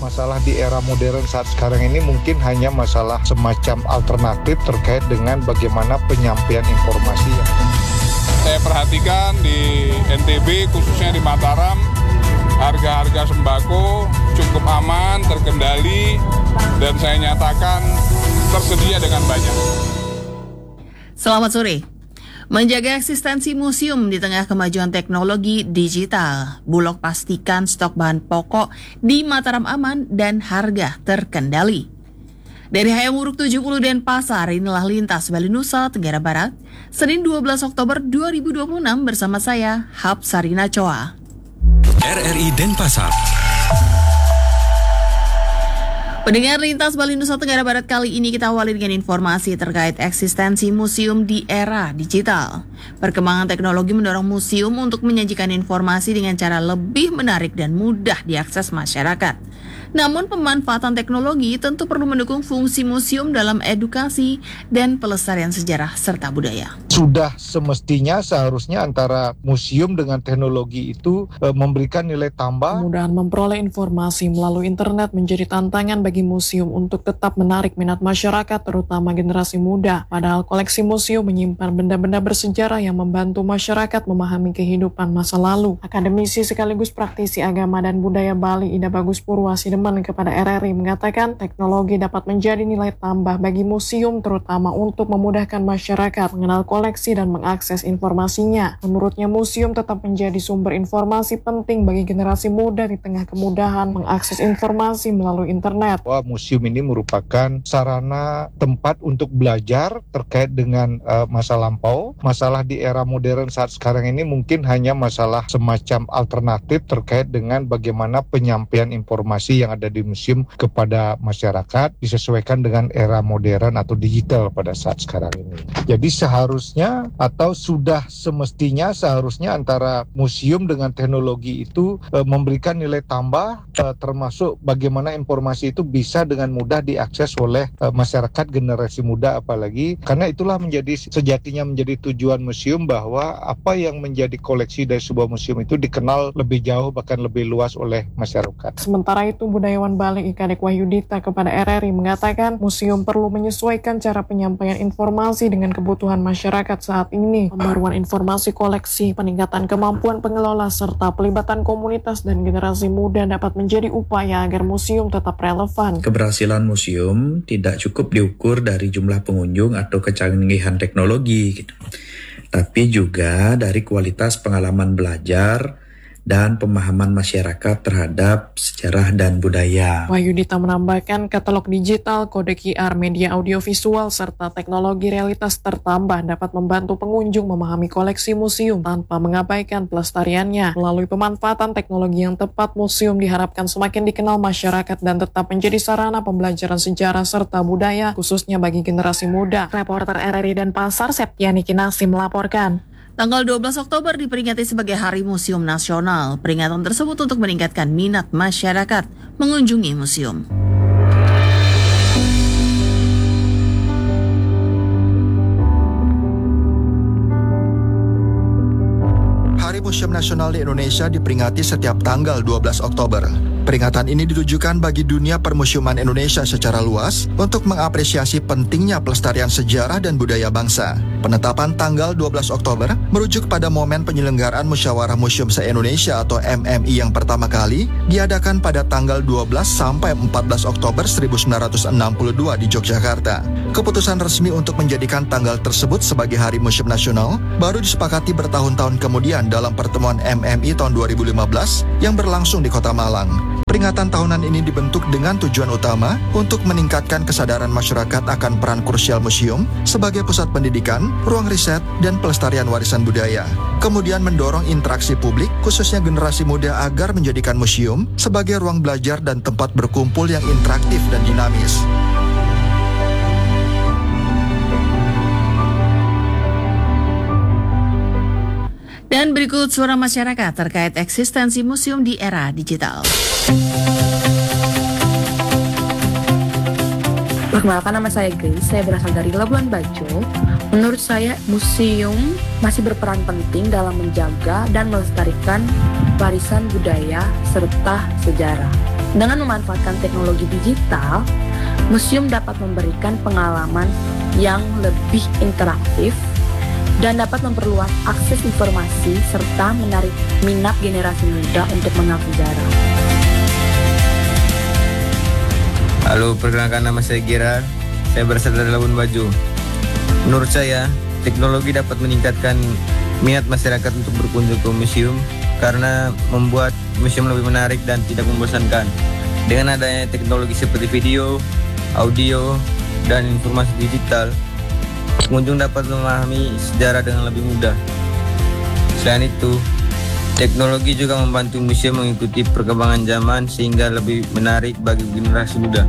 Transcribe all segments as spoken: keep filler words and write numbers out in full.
Masalah di era modern saat sekarang ini mungkin hanya masalah semacam alternatif terkait dengan bagaimana penyampaian informasi. Saya perhatikan di N T B khususnya di Mataram, harga-harga sembako cukup aman, terkendali, dan saya nyatakan tersedia dengan banyak. Selamat sore. Menjaga eksistensi museum di tengah kemajuan teknologi digital, Bulog pastikan stok bahan pokok di Mataram aman dan harga terkendali. Dari Hayamuruk tujuh puluh Denpasar, inilah Lintas Bali Nusa Tenggara Barat, Senin dua belas Oktober dua ribu dua puluh enam bersama saya, Hapsarina Choa. R R I Denpasar. Pendengar Lintas Bali Nusa Tenggara Barat, kali ini kita awali dengan informasi terkait eksistensi museum di era digital. Perkembangan teknologi mendorong museum untuk menyajikan informasi dengan cara lebih menarik dan mudah diakses masyarakat. Namun pemanfaatan teknologi tentu perlu mendukung fungsi museum dalam edukasi dan pelestarian sejarah serta budaya. Sudah semestinya seharusnya antara museum dengan teknologi itu e, memberikan nilai tambah. Kemudahan memperoleh informasi melalui internet menjadi tantangan bagi museum untuk tetap menarik minat masyarakat, terutama generasi muda. Padahal koleksi museum menyimpan benda-benda bersejarah yang membantu masyarakat memahami kehidupan masa lalu. Akademisi sekaligus praktisi agama dan budaya Bali, Ida Bagus Purwasideman, kepada R R I mengatakan teknologi dapat menjadi nilai tambah bagi museum, terutama untuk memudahkan masyarakat mengenal koleksi dan mengakses informasinya. Menurutnya, museum tetap menjadi sumber informasi penting bagi generasi muda di tengah kemudahan mengakses informasi melalui internet. Wah, museum ini merupakan sarana tempat untuk belajar terkait dengan uh, masa lampau. Masalah di era modern saat sekarang ini mungkin hanya masalah semacam alternatif terkait dengan bagaimana penyampaian informasi yang ada di museum kepada masyarakat disesuaikan dengan era modern atau digital pada saat sekarang ini. Jadi seharusnya atau sudah semestinya seharusnya antara museum dengan teknologi itu e, memberikan nilai tambah e, termasuk bagaimana informasi itu bisa dengan mudah diakses oleh e, masyarakat generasi muda, apalagi karena itulah menjadi sejatinya menjadi tujuan museum, bahwa apa yang menjadi koleksi dari sebuah museum itu dikenal lebih jauh bahkan lebih luas oleh masyarakat. Sementara itu, budayawan Bali Ika Dek Wahyudita kepada R R I mengatakan museum perlu menyesuaikan cara penyampaian informasi dengan kebutuhan masyarakat saat ini. Pembaruan informasi koleksi, peningkatan kemampuan pengelola, serta pelibatan komunitas dan generasi muda dapat menjadi upaya agar museum tetap relevan. Keberhasilan museum tidak cukup diukur dari jumlah pengunjung atau kecanggihan teknologi, gitu. Tapi juga dari kualitas pengalaman belajar dan pemahaman masyarakat terhadap sejarah dan budaya. Wahyudita menambahkan katalog digital, kode Q R, media audiovisual, serta teknologi realitas tertambah dapat membantu pengunjung memahami koleksi museum tanpa mengabaikan pelestariannya. Melalui pemanfaatan teknologi yang tepat, museum diharapkan semakin dikenal masyarakat dan tetap menjadi sarana pembelajaran sejarah serta budaya, khususnya bagi generasi muda. Reporter R R I Denpasar, Septiani Kinasi melaporkan. Tanggal dua belas Oktober diperingati sebagai Hari Museum Nasional. Peringatan tersebut untuk meningkatkan minat masyarakat mengunjungi museum. Hari Museum Nasional di Indonesia diperingati setiap tanggal dua belas Oktober. Peringatan ini ditujukan bagi dunia permusiuman Indonesia secara luas untuk mengapresiasi pentingnya pelestarian sejarah dan budaya bangsa. Penetapan tanggal dua belas Oktober merujuk pada momen penyelenggaraan Musyawarah Museum se-Indonesia atau M M I yang pertama kali diadakan pada tanggal dua belas sampai empat belas Oktober seribu sembilan ratus enam puluh dua di Yogyakarta. Keputusan resmi untuk menjadikan tanggal tersebut sebagai Hari Museum Nasional baru disepakati bertahun-tahun kemudian dalam pertemuan M M I tahun dua ribu lima belas yang berlangsung di Kota Malang. Peringatan tahunan ini dibentuk dengan tujuan utama untuk meningkatkan kesadaran masyarakat akan peran krusial museum sebagai pusat pendidikan, ruang riset, dan pelestarian warisan budaya. Kemudian mendorong interaksi publik, khususnya generasi muda, agar menjadikan museum sebagai ruang belajar dan tempat berkumpul yang interaktif dan dinamis. Dan berikut suara masyarakat terkait eksistensi museum di era digital. Perkenalkan, nama saya Grace, saya berasal dari Labuan Bajo. Menurut saya, museum masih berperan penting dalam menjaga dan melestarikan warisan budaya serta sejarah. Dengan memanfaatkan teknologi digital, museum dapat memberikan pengalaman yang lebih interaktif dan dapat memperluas akses informasi serta menarik minat generasi muda untuk mengenal sejarah. Halo, perkenalkan nama saya Gerard. Saya berasal dari Labuan Bajo. Menurut saya, teknologi dapat meningkatkan minat masyarakat untuk berkunjung ke museum karena membuat museum lebih menarik dan tidak membosankan. Dengan adanya teknologi seperti video, audio, dan informasi digital, pengunjung dapat memahami sejarah dengan lebih mudah. Selain itu, teknologi juga membantu museum mengikuti perkembangan zaman sehingga lebih menarik bagi generasi muda.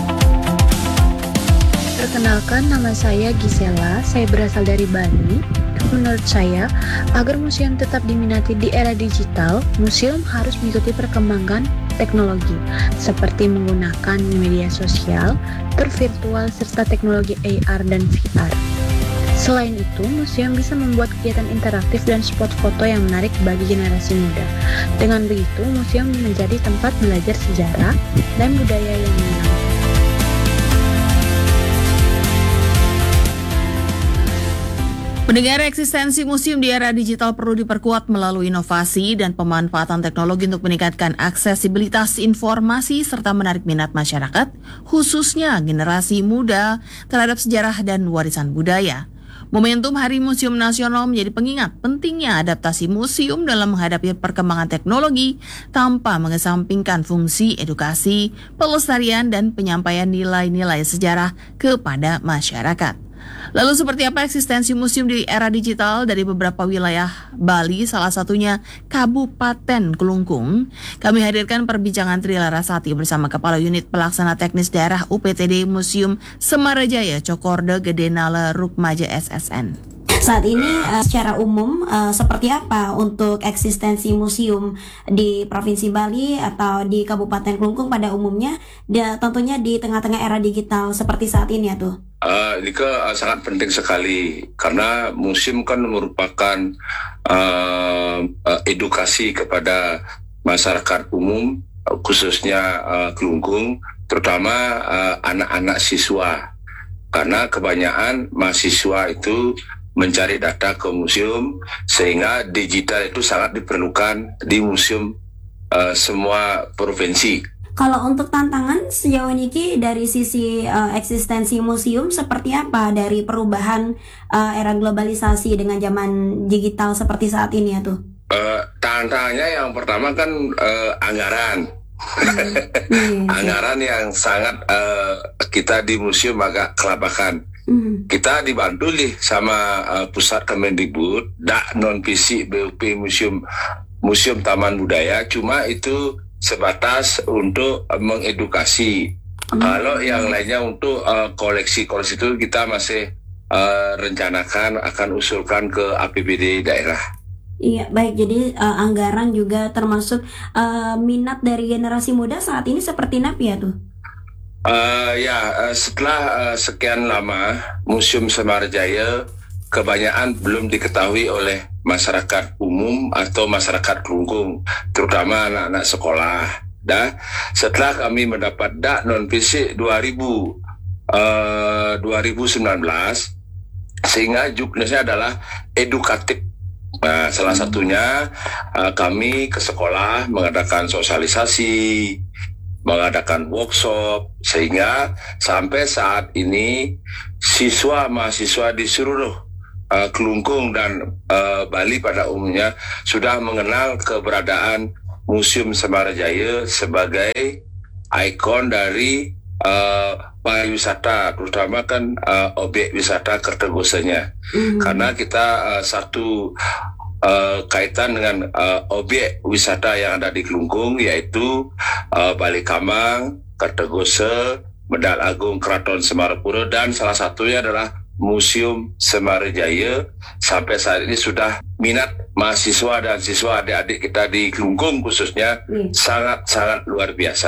Perkenalkan, nama saya Gisela, saya berasal dari Bali. Menurut saya, agar museum tetap diminati di era digital, museum harus mengikuti perkembangan teknologi, seperti menggunakan media sosial, tur virtual, serta teknologi A R dan V R. Selain itu, museum bisa membuat kegiatan interaktif dan spot foto yang menarik bagi generasi muda. Dengan begitu, museum menjadi tempat belajar sejarah dan budaya yang menarik. Pendengar, eksistensi museum di era digital perlu diperkuat melalui inovasi dan pemanfaatan teknologi untuk meningkatkan aksesibilitas informasi serta menarik minat masyarakat, khususnya generasi muda, terhadap sejarah dan warisan budaya. Momentum Hari Museum Nasional menjadi pengingat pentingnya adaptasi museum dalam menghadapi perkembangan teknologi tanpa mengesampingkan fungsi edukasi, pelestarian, dan penyampaian nilai-nilai sejarah kepada masyarakat. Lalu seperti apa eksistensi museum di era digital dari beberapa wilayah Bali, salah satunya Kabupaten Kelungkung? Kami hadirkan perbincangan Tri Larasati bersama Kepala Unit Pelaksana Teknis Daerah U P T D Museum Semarajaya Cokorda Gedenala Rukmaja S S N. Saat ini uh, secara umum uh, seperti apa untuk eksistensi museum di Provinsi Bali atau di Kabupaten Kelungkung pada umumnya, dia, tentunya di tengah-tengah era digital seperti saat ini ya tuh? Uh, ini ke uh, sangat penting sekali karena museum kan merupakan uh, uh, edukasi kepada masyarakat umum, uh, khususnya uh, Kelungkung, terutama uh, anak-anak siswa, karena kebanyakan mahasiswa itu mencari data ke museum, sehingga digital itu sangat diperlukan di museum uh, semua provinsi. Kalau untuk tantangan sejauh ini Ki, dari sisi uh, eksistensi museum seperti apa dari perubahan uh, era globalisasi dengan zaman digital seperti saat ini ya tuh? Uh, tantangannya yang pertama kan uh, anggaran. Hmm. Hmm. Anggaran yang sangat uh, kita di museum agak kelabakan. Mm. Kita dibantu nih sama uh, Pusat Kemendikbud, dak non fisik B U P Museum Museum Taman Budaya, cuma itu sebatas untuk uh, mengedukasi. Mm. Kalau yang lainnya untuk uh, koleksi-koleksi itu kita masih uh, rencanakan akan usulkan ke A P B D daerah. Iya, baik. Jadi uh, anggaran juga termasuk uh, minat dari generasi muda saat ini seperti apa ya tuh? Uh, ya, uh, setelah uh, sekian lama Museum Semarajaya kebanyakan belum diketahui oleh masyarakat umum atau masyarakat Kelungkung, terutama anak-anak sekolah. Dah, setelah kami mendapat dak non fisik dua ribu sembilan belas, sehingga juknisnya adalah edukatif. Nah, salah satunya uh, kami ke sekolah mengadakan sosialisasi, mengadakan workshop, sehingga sampai saat ini siswa mahasiswa di seluruh uh, Kelungkung dan uh, Bali pada umumnya sudah mengenal keberadaan Museum Semarajaya sebagai ikon dari uh, pariwisata, terutama kan uh, objek wisata Kertogosanya. Mm-hmm. Karena kita uh, satu Uh, kaitan dengan uh, objek wisata yang ada di Kelungkung, yaitu uh, Balikamang, Kertogose, Medal Agung Keraton Semarapura, dan salah satunya adalah Museum Semarajaya. Sampai saat ini sudah minat mahasiswa dan siswa adik-adik kita di Kelungkung khususnya sangat-sangat mm. luar biasa.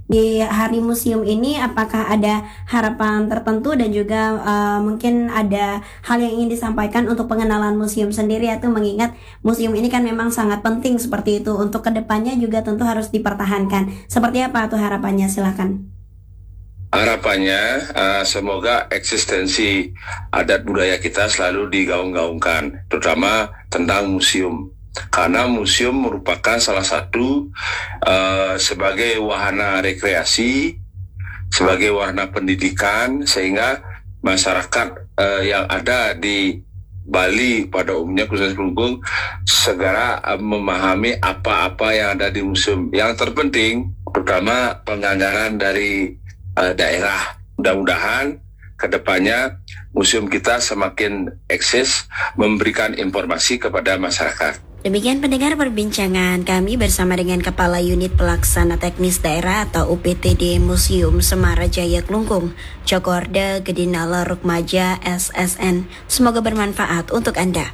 di Hari Museum ini, apakah ada harapan tertentu dan juga uh, mungkin ada hal yang ingin disampaikan untuk pengenalan museum sendiri, atau mengingat museum ini kan memang sangat penting seperti itu, untuk kedepannya juga tentu harus dipertahankan. Seperti apa tuh harapannya? Silakan. Harapannya uh, semoga eksistensi adat budaya kita selalu digaung-gaungkan, terutama tentang museum. Karena museum merupakan salah satu uh, sebagai wahana rekreasi, sebagai wahana pendidikan, sehingga masyarakat uh, yang ada di Bali pada umumnya, khususnya Kelungkung, segera uh, memahami apa-apa yang ada di museum. Yang terpenting, terutama penganggaran dari uh, daerah. Mudah-mudahan kedepannya museum kita semakin eksis memberikan informasi kepada masyarakat. Demikian pendengar perbincangan kami bersama dengan Kepala Unit Pelaksana Teknis Daerah atau U P T D Museum Semarajaya Kelungkung, Joko Orde Gedinala Rukmaja S S N. Semoga bermanfaat untuk Anda.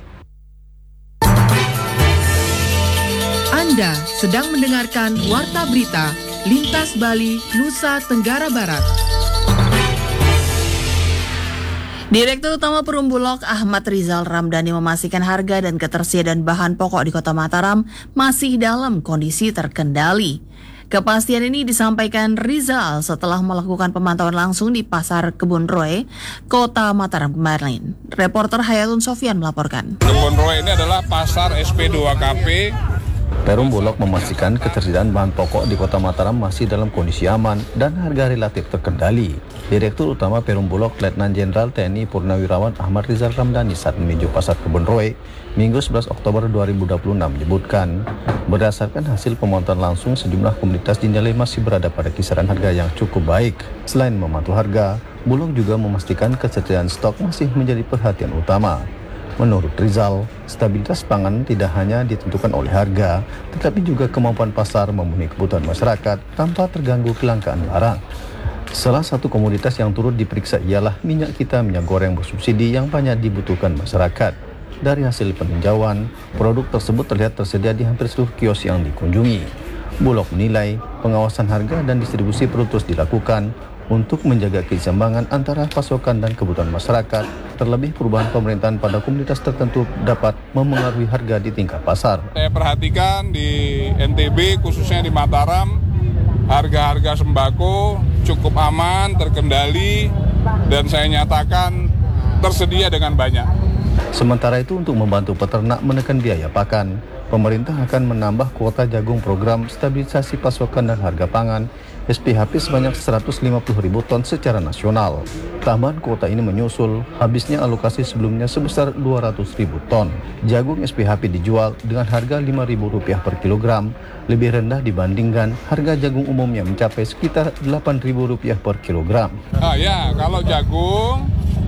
Anda sedang mendengarkan Warta Berita Lintas Bali, Nusa Tenggara Barat. Direktur Utama Perum Bulog Ahmad Rizal Ramdhani memastikan harga dan ketersediaan bahan pokok di Kota Mataram masih dalam kondisi terkendali. Kepastian ini disampaikan Rizal setelah melakukan pemantauan langsung di Pasar Kebun Roe, Kota Mataram kemarin. Reporter Hayatun Sofyan melaporkan. Kebun Roe ini adalah pasar S P dua K P. Perum Bulog memastikan ketersediaan bahan pokok di Kota Mataram masih dalam kondisi aman dan harga relatif terkendali. Direktur Utama Perum Bulog Letnan Jenderal T N I Purnawirawan Ahmad Rizal Ramdhani saat meninjau Pasar Kebun Roe Minggu sebelas Oktober dua ribu dua puluh enam menyebutkan, berdasarkan hasil pemantauan langsung, sejumlah komoditas dinilai masih berada pada kisaran harga yang cukup baik. Selain memantau harga, Bulog juga memastikan ketersediaan stok masih menjadi perhatian utama. Menurut Rizal, stabilitas pangan tidak hanya ditentukan oleh harga, tetapi juga kemampuan pasar memenuhi kebutuhan masyarakat tanpa terganggu kelangkaan barang. Salah satu komoditas yang turut diperiksa ialah minyak kita minyak goreng bersubsidi yang banyak dibutuhkan masyarakat. Dari hasil peninjauan, produk tersebut terlihat tersedia di hampir seluruh kios yang dikunjungi. Bulog menilai pengawasan harga dan distribusi perlu terus dilakukan untuk menjaga keseimbangan antara pasokan dan kebutuhan masyarakat, terlebih perubahan pemerintahan pada komunitas tertentu dapat memengaruhi harga di tingkat pasar. Saya perhatikan di N T B, khususnya di Mataram, harga-harga sembako cukup aman, terkendali, dan saya nyatakan tersedia dengan banyak. Sementara itu, untuk membantu peternak menekan biaya pakan, pemerintah akan menambah kuota jagung program stabilisasi pasokan dan harga pangan S P H P sebanyak seratus lima puluh ribu ton secara nasional. Tambahan kuota ini menyusul habisnya alokasi sebelumnya sebesar dua ratus ribu ton. Jagung S P H P dijual dengan harga lima ribu rupiah per kilogram, lebih rendah dibandingkan harga jagung umum yang mencapai sekitar delapan ribu rupiah per kilogram. Ah ya, kalau jagung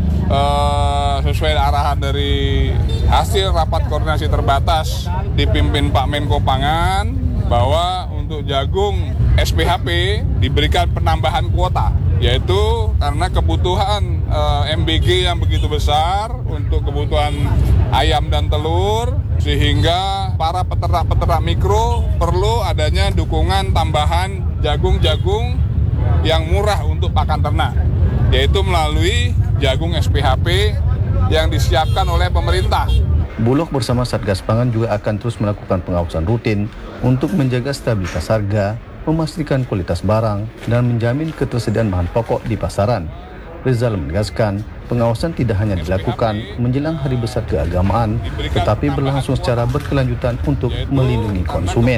Uh, sesuai arahan dari hasil rapat koordinasi terbatas dipimpin Pak Menko Pangan, bahwa untuk jagung S P H P diberikan penambahan kuota, yaitu karena kebutuhan uh, M B G yang begitu besar untuk kebutuhan ayam dan telur, sehingga para peternak-peternak mikro perlu adanya dukungan tambahan jagung-jagung yang murah untuk pakan ternak, yaitu melalui jagung S P H P yang disiapkan oleh pemerintah. Bulog bersama Satgas Pangan juga akan terus melakukan pengawasan rutin untuk menjaga stabilitas harga, memastikan kualitas barang, dan menjamin ketersediaan bahan pokok di pasaran. Rizal menegaskan, pengawasan tidak hanya dilakukan menjelang hari besar keagamaan, tetapi berlangsung secara berkelanjutan untuk melindungi konsumen.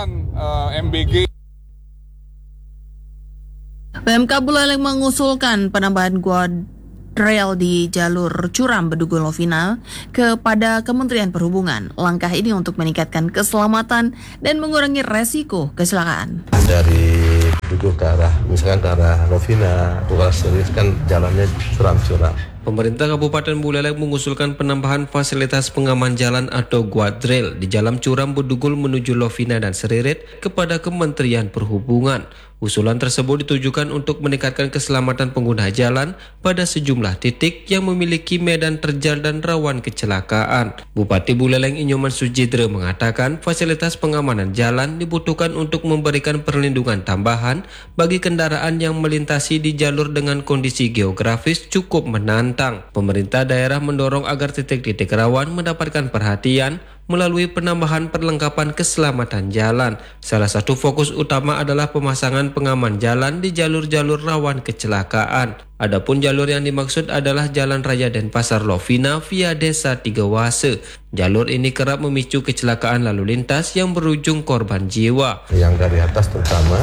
P M K Buleleng mengusulkan penambahan guardrail di jalur Curam Bedugul Lovina kepada Kementerian Perhubungan. Langkah ini untuk meningkatkan keselamatan dan mengurangi resiko kecelakaan. Dari Bedugul ke arah, misalkan ke arah Lovina, bukan serius kan jalannya curam-curam. Pemerintah Kabupaten Buleleng mengusulkan penambahan fasilitas pengaman jalan atau guardrail di Jalan Curam Bedugul menuju Lovina dan Seririt kepada Kementerian Perhubungan. Usulan tersebut ditujukan untuk meningkatkan keselamatan pengguna jalan pada sejumlah titik yang memiliki medan terjal dan rawan kecelakaan. Bupati Buleleng Inyoman Sujidre mengatakan fasilitas pengamanan jalan dibutuhkan untuk memberikan perlindungan tambahan bagi kendaraan yang melintasi di jalur dengan kondisi geografis cukup menantang. Pemerintah daerah mendorong agar titik-titik rawan mendapatkan perhatian melalui penambahan perlengkapan keselamatan jalan. Salah satu fokus utama adalah pemasangan pengaman jalan di jalur-jalur rawan kecelakaan. Adapun jalur yang dimaksud adalah Jalan Raya Denpasar Lovina via Desa Tigawase. Jalur ini kerap memicu kecelakaan lalu lintas yang berujung korban jiwa. Yang dari atas terutama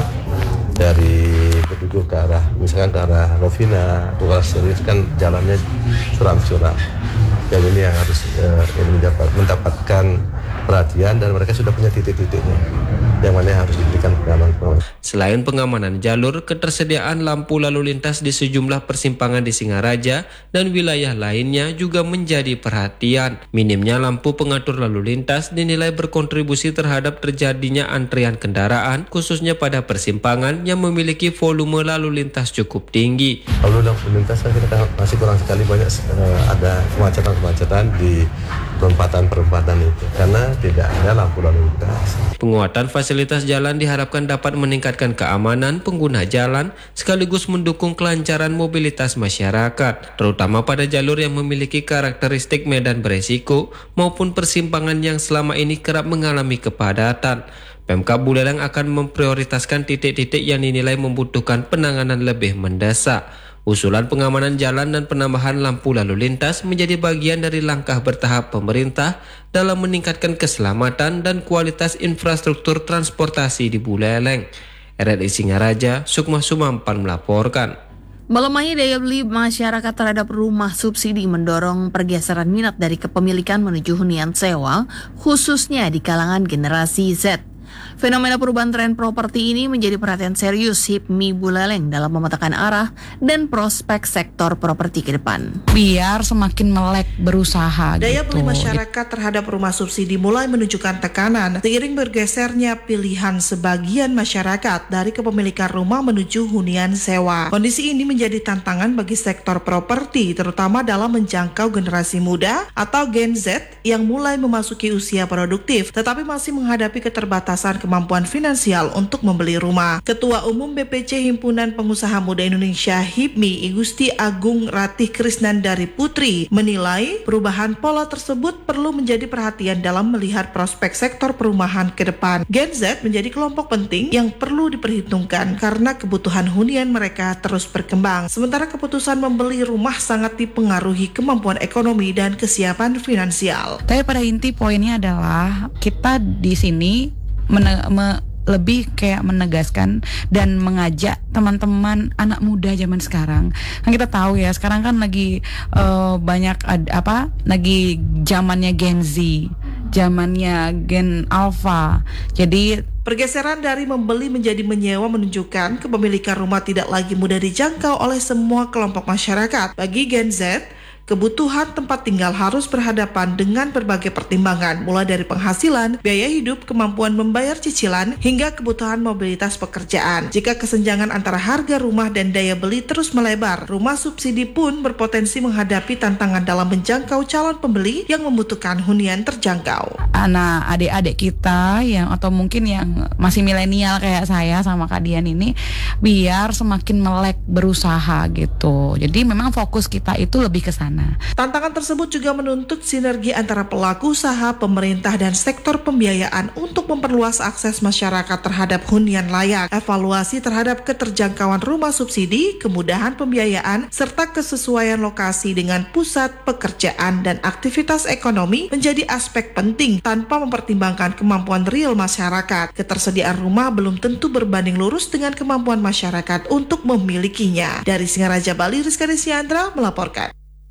dari Bedugul ke arah, misalkan ke arah Lovina, Tukar Seris kan jalannya curam-curam. Dan ini yang harus uh, mendapat, mendapatkan perhatian dan mereka sudah punya titik-titiknya yang mana harus diberikan pengamanan. Selain pengamanan jalur, ketersediaan lampu lalu lintas di sejumlah persimpangan di Singaraja dan wilayah lainnya juga menjadi perhatian. Minimnya lampu pengatur lalu lintas dinilai berkontribusi terhadap terjadinya antrian kendaraan, khususnya pada persimpangan yang memiliki volume lalu lintas cukup tinggi. Lalu lalu lintas kita masih kurang sekali banyak uh, ada kemacetan-kemacetan di perempatan-perempatan itu karena tidak ada lampu lalu lintas. Penguatan fasilitas jalan diharapkan dapat meningkatkan keamanan pengguna jalan sekaligus mendukung kelancaran mobilitas masyarakat, terutama pada jalur yang memiliki karakteristik medan beresiko maupun persimpangan yang selama ini kerap mengalami kepadatan. Pemkab Buleleng akan memprioritaskan titik-titik yang dinilai membutuhkan penanganan lebih mendesak. Usulan pengamanan jalan dan penambahan lampu lalu lintas menjadi bagian dari langkah bertahap pemerintah dalam meningkatkan keselamatan dan kualitas infrastruktur transportasi di Buleleng. R R I Singaraja, Sukma Sumampan melaporkan. Melemahnya daya beli masyarakat terhadap rumah subsidi mendorong pergeseran minat dari kepemilikan menuju hunian sewa, khususnya di kalangan generasi Z. Fenomena perubahan tren properti ini menjadi perhatian serius Hipmi Buleleng dalam memetakan arah dan prospek sektor properti ke depan. Biar semakin melek berusaha. Daya gitu. beli masyarakat terhadap rumah subsidi mulai menunjukkan tekanan seiring bergesernya pilihan sebagian masyarakat dari kepemilikan rumah menuju hunian sewa. Kondisi ini menjadi tantangan bagi sektor properti, terutama dalam menjangkau generasi muda atau Gen Z yang mulai memasuki usia produktif, tetapi masih menghadapi keterbatasan kemampuan finansial untuk membeli rumah. Ketua Umum B P C Himpunan Pengusaha Muda Indonesia Hipmi Igusti Agung Ratih Krisnandari Putri menilai perubahan pola tersebut perlu menjadi perhatian dalam melihat prospek sektor perumahan ke depan. Gen Z menjadi kelompok penting yang perlu diperhitungkan karena kebutuhan hunian mereka terus berkembang. Sementara keputusan membeli rumah sangat dipengaruhi kemampuan ekonomi dan kesiapan finansial. Tapi pada inti poinnya adalah kita di sini Men- me- lebih kayak menegaskan dan mengajak teman-teman anak muda zaman sekarang. Kan kita tahu ya sekarang kan lagi uh, banyak ad, apa lagi zamannya Gen Z, zamannya Gen Alpha. Jadi pergeseran dari membeli menjadi menyewa menunjukkan kepemilikan rumah tidak lagi mudah dijangkau oleh semua kelompok masyarakat. Bagi Gen Z, kebutuhan tempat tinggal harus berhadapan dengan berbagai pertimbangan, mulai dari penghasilan, biaya hidup, kemampuan membayar cicilan, hingga kebutuhan mobilitas pekerjaan. Jika kesenjangan antara harga rumah dan daya beli terus melebar, rumah subsidi pun berpotensi menghadapi tantangan dalam menjangkau calon pembeli yang membutuhkan hunian terjangkau. Anak adik-adik kita yang atau mungkin yang masih milenial kayak saya sama Kak Dian ini, biar semakin melek berusaha gitu. Jadi memang fokus kita itu lebih ke sana. Tantangan tersebut juga menuntut sinergi antara pelaku usaha, pemerintah, dan sektor pembiayaan untuk memperluas akses masyarakat terhadap hunian layak, evaluasi terhadap keterjangkauan rumah subsidi, kemudahan pembiayaan, serta kesesuaian lokasi dengan pusat pekerjaan dan aktivitas ekonomi menjadi aspek penting tanpa mempertimbangkan kemampuan real masyarakat. Ketersediaan rumah belum tentu berbanding lurus dengan kemampuan masyarakat untuk memilikinya. Dari Singaraja, Bali, Rizka Desiandra melaporkan.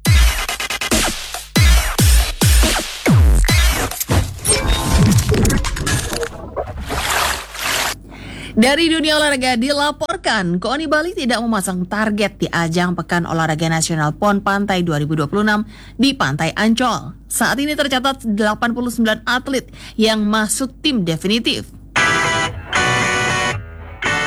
Dari dunia olahraga dilaporkan, KONI Bali tidak memasang target di ajang Pekan Olahraga Nasional PON Pantai dua ribu dua puluh enam di Pantai Ancol. Saat ini tercatat delapan puluh sembilan atlet yang masuk tim definitif.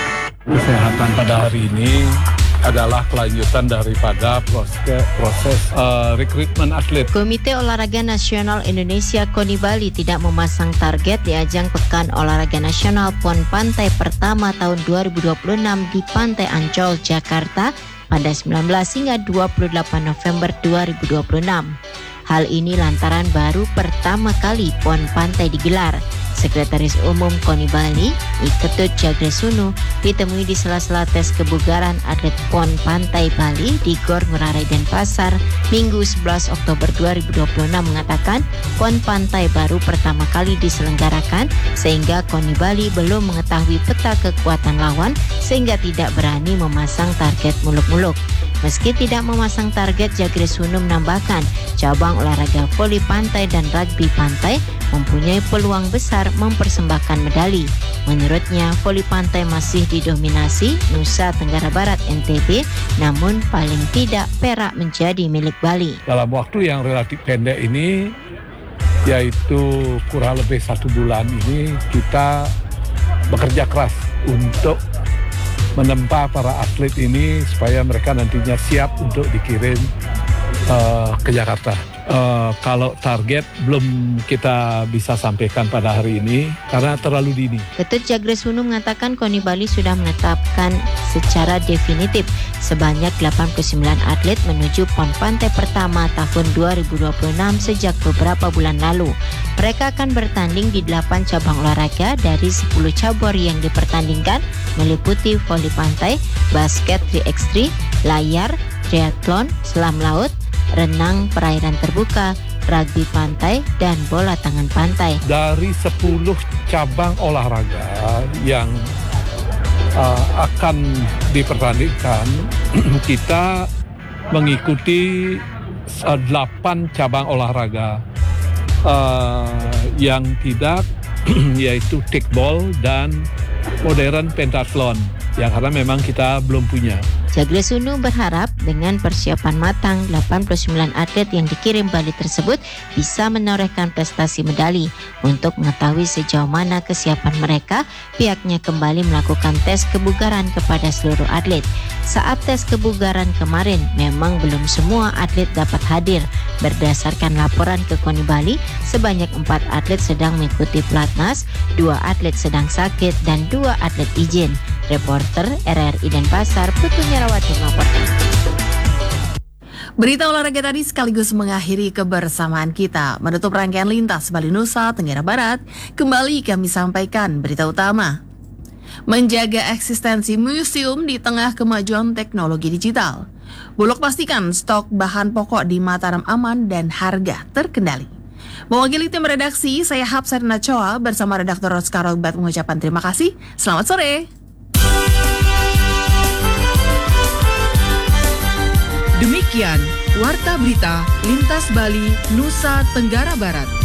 Kesehatan pada hari ini adalah kelanjutan daripada proses, proses uh, rekrutmen atlet. Komite Olahraga Nasional Indonesia KONI Bali tidak memasang target di ajang Pekan Olahraga Nasional PON Pantai pertama tahun dua ribu dua puluh enam di Pantai Ancol, Jakarta pada sembilan belas hingga dua puluh delapan November dua ribu dua puluh enam. Hal ini lantaran baru pertama kali PON Pantai digelar. Sekretaris Umum KONI Bali, Iketut Jagresunu, ditemui di sela-sela tes kebugaran atlet PON Pantai Bali di Gor Ngurah Rai Denpasar Minggu sebelas Oktober dua ribu dua puluh enam mengatakan PON Pantai baru pertama kali diselenggarakan sehingga KONI Bali belum mengetahui peta kekuatan lawan sehingga tidak berani memasang target muluk-muluk. Meski tidak memasang target, Jagresunu menambahkan cabang olahraga voli pantai dan rugby pantai mempunyai peluang besar mempersembahkan medali. Menurutnya, voli pantai masih didominasi Nusa Tenggara Barat N T B, namun paling tidak perak menjadi milik Bali. Dalam waktu yang relatif pendek ini, yaitu kurang lebih satu bulan ini, kita bekerja keras untuk menempa para atlet ini supaya mereka nantinya siap untuk dikirim uh, ke Jakarta. Uh, kalau target belum kita bisa sampaikan pada hari ini karena terlalu dini. Ketut Jagresunu mengatakan KONI Bali sudah menetapkan secara definitif sebanyak delapan puluh sembilan atlet menuju PON Pantai pertama tahun dua ribu dua puluh enam sejak beberapa bulan lalu. Mereka akan bertanding di delapan cabang olahraga dari sepuluh cabur yang dipertandingkan meliputi voli pantai, basket tiga by tiga, layar, triathlon, selam laut, renang perairan terbuka, rugby pantai, dan bola tangan pantai. Dari sepuluh cabang olahraga yang uh, akan dipertandingkan, kita mengikuti uh, delapan cabang olahraga uh, yang tidak, yaitu kickball dan modern pentathlon, ya karena memang kita belum punya. Jagresunu berharap dengan persiapan matang, delapan puluh sembilan atlet yang dikirim Bali tersebut bisa menorehkan prestasi medali. Untuk mengetahui sejauh mana kesiapan mereka, pihaknya kembali melakukan tes kebugaran kepada seluruh atlet. Saat tes kebugaran kemarin, memang belum semua atlet dapat hadir. Berdasarkan laporan ke KONI Bali, sebanyak empat atlet sedang mengikuti pelatnas, dua atlet sedang sakit, dan dua atlet izin. Reporter R R I Denpasar, Putu Nyarawati melaporkan. Berita olahraga tadi sekaligus mengakhiri kebersamaan kita. Menutup rangkaian Lintas Bali Nusa Tenggara Barat, kembali kami sampaikan berita utama. Menjaga eksistensi museum di tengah kemajuan teknologi digital. Bulog pastikan stok bahan pokok di Mataram aman dan harga terkendali. Mewakili tim redaksi, saya Hapsarina Choa bersama redaktor Roska Robat mengucapkan terima kasih. Selamat sore. Demikian Warta Berita Lintas Bali Nusa Tenggara Barat.